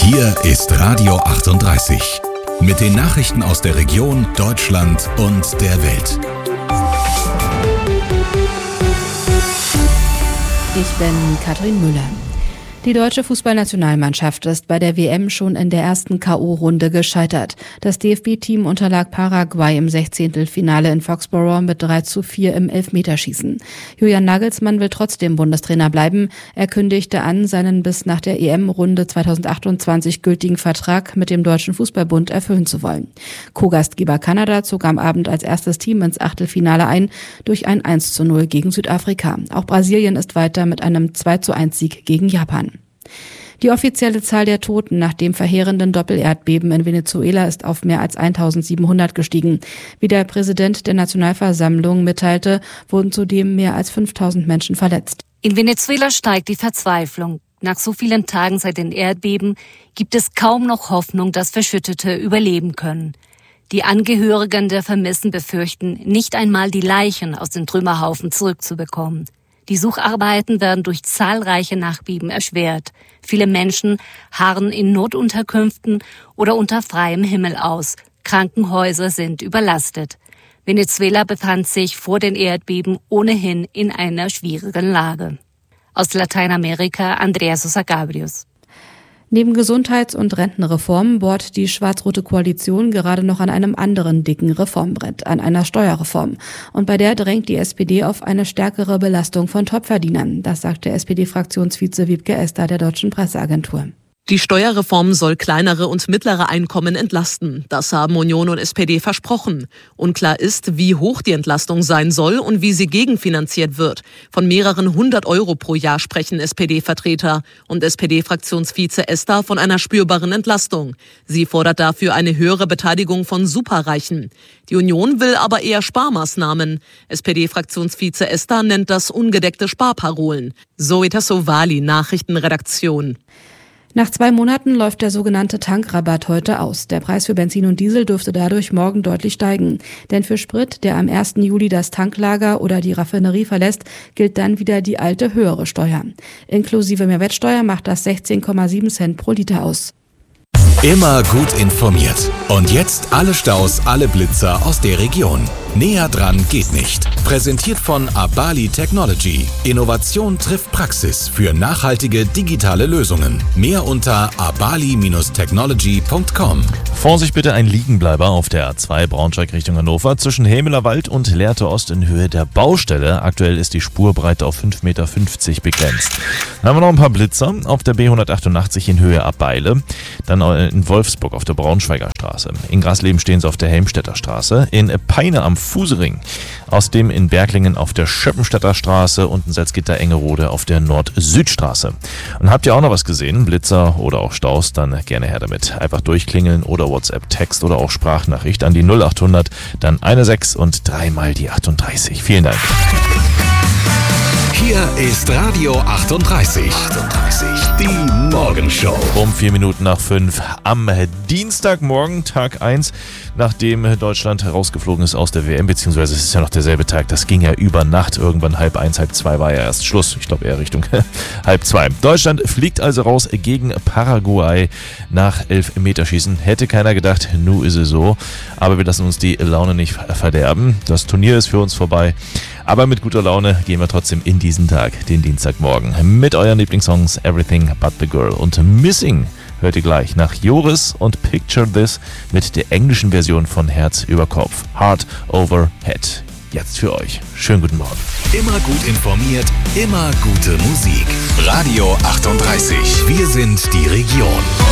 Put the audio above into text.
Hier ist Radio 38 mit den Nachrichten aus der Region, Deutschland und der Welt. Ich bin Katrin Müller. Die deutsche Fußballnationalmannschaft ist bei der WM schon in der ersten K.O.-Runde gescheitert. Das DFB-Team unterlag Paraguay im 16. in Foxborough mit 3:4 im Elfmeterschießen. Julian Nagelsmann will trotzdem Bundestrainer bleiben. Er kündigte an, seinen bis nach der EM-Runde 2028 gültigen Vertrag mit dem Deutschen Fußballbund erfüllen zu wollen. Co-Gastgeber Kanada zog am Abend als erstes Team ins Achtelfinale ein durch ein 1:0 gegen Südafrika. Auch Brasilien ist weiter mit einem 2:1-Sieg gegen Japan. Die offizielle Zahl der Toten nach dem verheerenden Doppelerdbeben in Venezuela ist auf mehr als 1700 gestiegen. Wie der Präsident der Nationalversammlung mitteilte, wurden zudem mehr als 5000 Menschen verletzt. In Venezuela steigt die Verzweiflung. Nach so vielen Tagen seit den Erdbeben gibt es kaum noch Hoffnung, dass Verschüttete überleben können. Die Angehörigen der Vermissten befürchten, nicht einmal die Leichen aus den Trümmerhaufen zurückzubekommen. Die Sucharbeiten werden durch zahlreiche Nachbeben erschwert. Viele Menschen harren in Notunterkünften oder unter freiem Himmel aus. Krankenhäuser sind überlastet. Venezuela befand sich vor den Erdbeben ohnehin in einer schwierigen Lage. Aus Lateinamerika Andrea Sosa Gabrius. Neben Gesundheits- und Rentenreformen bohrt die schwarz-rote Koalition gerade noch an einem anderen dicken Reformbrett, an einer Steuerreform. Und bei der drängt die SPD auf eine stärkere Belastung von Topverdienern. Das sagte SPD-Fraktionsvize Wiebke Esther der Deutschen Presseagentur. Die Steuerreform soll kleinere und mittlere Einkommen entlasten. Das haben Union und SPD versprochen. Unklar ist, wie hoch die Entlastung sein soll und wie sie gegenfinanziert wird. Von mehreren 100 Euro pro Jahr sprechen SPD-Vertreter und SPD-Fraktionsvize Esther von einer spürbaren Entlastung. Sie fordert dafür eine höhere Beteiligung von Superreichen. Die Union will aber eher Sparmaßnahmen. SPD-Fraktionsvize Esther nennt das ungedeckte Sparparolen. Zoe Tassovali, Nachrichtenredaktion. Nach 2 Monaten läuft der sogenannte Tankrabatt heute aus. Der Preis für Benzin und Diesel dürfte dadurch morgen deutlich steigen. Denn für Sprit, der am 1. Juli das Tanklager oder die Raffinerie verlässt, gilt dann wieder die alte höhere Steuer. Inklusive Mehrwertsteuer macht das 16,7 Cent pro Liter aus. Immer gut informiert. Und jetzt alle Staus, alle Blitzer aus der Region. Näher dran geht nicht. Präsentiert von Abali Technology. Innovation trifft Praxis für nachhaltige digitale Lösungen. Mehr unter abali-technology.com. Vorsicht bitte, ein Liegenbleiber auf der A2 Braunschweig Richtung Hannover zwischen Hemeler Wald und Lehrte Ost in Höhe der Baustelle. Aktuell ist die Spurbreite auf 5,50 Meter begrenzt. Dann haben wir noch ein paar Blitzer auf der B188 in Höhe Abbeile. Dann in Wolfsburg auf der Braunschweiger Straße. In Grasleben stehen sie auf der Helmstedter Straße. In Peine am Fusering. Außerdem in Berglingen auf der Schöppenstedter Straße und in Salzgitter-Engerode auf der Nord-Süd-Straße. Und habt ihr auch noch was gesehen? Blitzer oder auch Staus? Dann gerne her damit. Einfach durchklingeln oder WhatsApp-Text oder auch Sprachnachricht an die 0800, dann 16 und 3 mal die 38. Vielen Dank. Hier ist Radio 38. Die Morgenshow. Um 4 Minuten nach 5 am Dienstagmorgen, Tag 1, nachdem Deutschland rausgeflogen ist aus der WM, beziehungsweise es ist ja noch derselbe Tag, das ging ja über Nacht, irgendwann 1:30, 2:30 war ja erst Schluss, ich glaube eher Richtung 1:30. Deutschland fliegt also raus gegen Paraguay nach Elfmeterschießen. Hätte keiner gedacht, nu ist es so, aber wir lassen uns die Laune nicht verderben. Das Turnier ist für uns vorbei. Aber mit guter Laune gehen wir trotzdem in diesen Tag, den Dienstagmorgen, mit euren Lieblingssongs Everything But The Girl und Missing. Hört ihr gleich nach Joris und Picture This mit der englischen Version von Herz über Kopf, Heart Over Head. Jetzt für euch. Schönen guten Morgen. Immer gut informiert, immer gute Musik. Radio 38. Wir sind die Region.